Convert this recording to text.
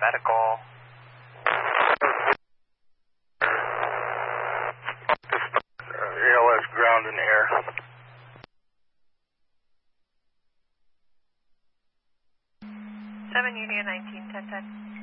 medical. ALS ground and air. 7 Union 19, 10-10.